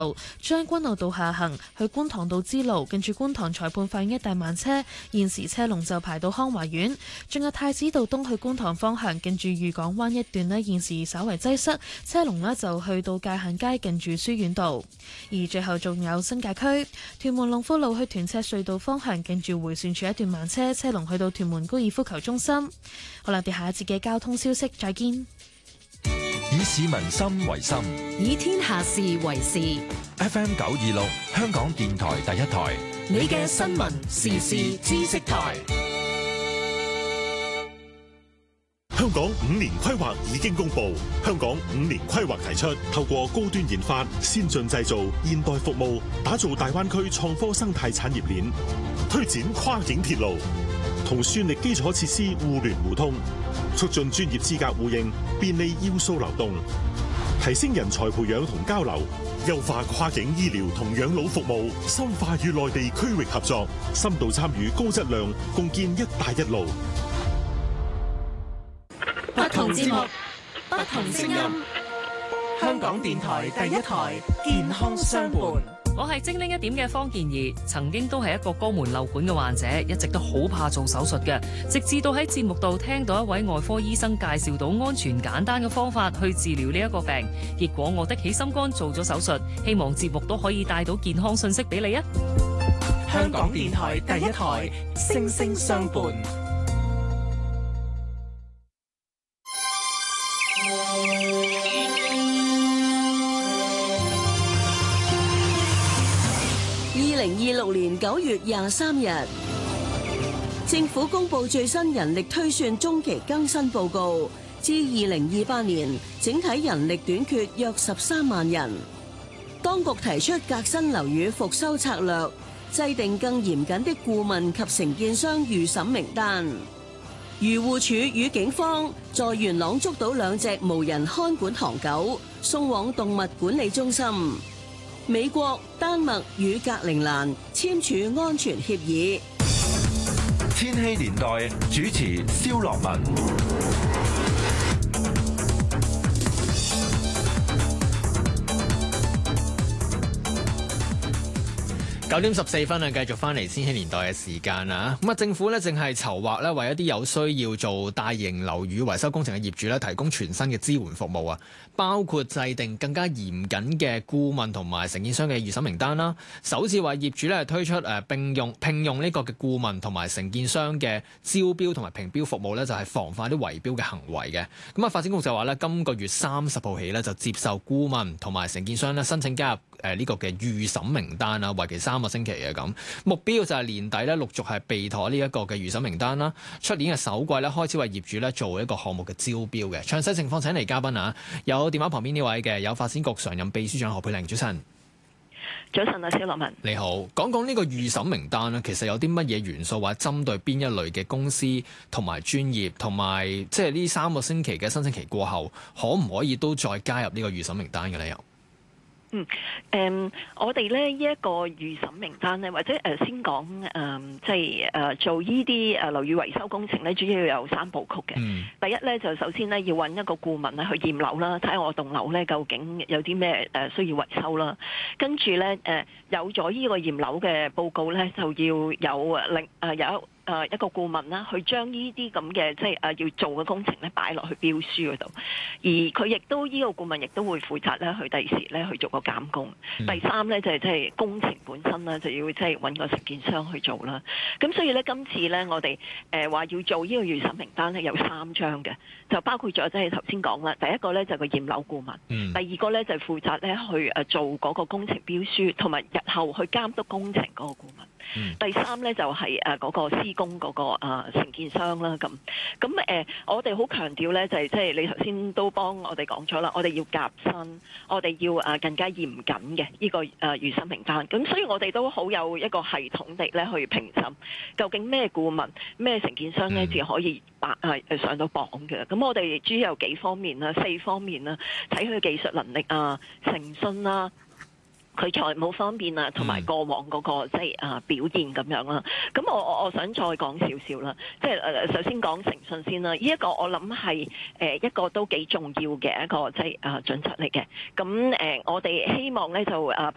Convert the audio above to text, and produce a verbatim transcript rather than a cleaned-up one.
將軍澳道下行去觀塘道支路，近住觀塘裁判法院一帶慢車，現時車龍就排到康華苑。仲有太子道東去觀塘方向，近住裕港灣一段呢，現時稍為擠塞，車龍呢就去到界限街近住書院道。而最後仲有新界區屯門龍富路去屯赤隧道方向，近住迴旋處一段慢車，車龍去到屯門高爾夫球中心。好啦，我哋下一節嘅交通消息再見。 以市民心為心， 以天下事為事。 F M 九二六，香港電台第一台， 你嘅新聞時事知識台。 香港五年規劃已經公布，香港五年規劃提出透過高端研發、先進製造、現代服務，打造大灣區創科生態產業鏈，推展跨境鐵路，同算力基礎設施互聯互通，促進專業資格互認，便利要素流動，提升人才培養同交流，優化跨境醫療同養老服務，深化與內地區域合作，深度參與高質量，共建一帶一路。 不同節目，不同聲音。香港電台第一台，健康相伴。 我係精靈一點嘅方健儀，曾經都係一個肛門漏管嘅患者，一直都好怕做手術嘅。直至到喺節目度聽到一位外科醫生介紹到安全簡單嘅方法去治療呢一個病，結果我的起心肝做咗手術。希望節目都可以帶到健康信息俾你啊！ 香港電台第一台，聲聲相伴。 二零二六年九月廿三日，政府公布最新人力推算中期更新報告，至二零二八年整體人力短缺約十三萬人。當局提出革新樓宇復修策略，制定更嚴謹的顧問及承建商預審名單。漁護署與警方在元朗捉到兩隻無人看管唐狗，送往動物管理中心。美國、丹麥與格陵蘭簽署安全協議。 千禧年代主持蕭樂文。 九點十四分啊，繼續翻嚟千禧年代嘅時間啊！咁啊，政府咧正係籌劃咧，為一啲有需要做大型樓宇維修工程嘅業主咧，提供全新嘅支援服務啊！包括制定更加嚴謹嘅顧問同埋承建商嘅預審名單啦，首次為業主咧推出誒並用聘用呢個嘅顧問同埋承建商嘅招標同埋評標服務咧，就係防範啲圍標嘅行為嘅。咁啊，發展局就話咧，今個月三十號起咧就接受顧問同埋承建商咧申請加入誒呢個嘅預審名單啊，為期三個星期嘅咁，目標就係年底咧陸續係備妥呢一個嘅預審名單啦。出年嘅首季咧開始為業主咧做一個項目嘅招標嘅。詳細情況請嚟嘉賓啊，有電話旁邊呢位嘅有發展局常任秘書長何佩玲，早晨。 早晨啊，蕭樂文。 你好，講講呢個預審名單咧，其實有啲乜嘢元素或者針對邊一類嘅公司同埋專業，同埋即係呢三個星期嘅申請期過後，可唔可以都再加入呢個預審名單嘅咧？又？ 嗯，誒、嗯，我哋咧呢一個預審名單咧，或者誒、呃、先講誒、呃，即係誒、呃、做呢啲誒樓宇維修工程咧，主要有三部曲嘅。嗯、第一咧就首先咧要揾一個顧問咧去驗樓啦，睇下我棟樓咧究竟有啲咩誒需要維修啦。跟住咧誒有咗呢個驗樓嘅報告咧，就要有誒另誒有。誒一個顧問啦，去將呢啲咁嘅即係誒要做嘅工程咧擺落去標書嗰度，而佢亦都呢、這個顧問亦都會負責咧去第時咧去做個監工。嗯、第三咧就係即係工程本身啦，就要即係揾個承建商去做啦。咁所以咧今次咧我哋誒話要做呢個預審名單咧有三張嘅，就包括咗即係頭先講啦，第一個咧就係個驗樓顧問，嗯、第二個咧就係負責咧去誒做嗰個工程標書，同埋日後去監督工程嗰個顧問。嗯、第三咧就係誒嗰個施工嗰、那個啊承、呃、建商啦，咁咁誒我哋好強調咧就係即係你頭先都幫我哋講咗啦，我哋要夾新，我哋要誒更加嚴謹嘅呢個誒預審名單，咁所以我哋都好有一個系統地咧去評審究竟咩顧問咩承建商咧至可以白係誒上到榜嘅。咁我哋主要有幾方面啦，四方面啦，睇佢技術能力啊、誠信啦。佢財務方面啊，同埋過往嗰、那個即係啊表現咁樣啦。咁我我我想再講少少啦，即係誒首先講誠信先啦。呢、這、一個我諗係誒一個都幾重要嘅一個即係啊準則嚟嘅。咁誒、呃、我哋希望咧就啊。